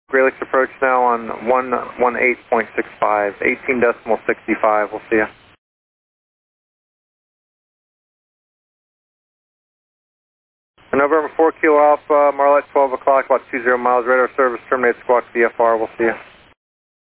Gralix approach now on 118.65, 18.65. We'll see you. November 4 Kilo Alpha, Marlette 12 o'clock, about 20 miles, radar service terminates, squawk VFR, we'll see you.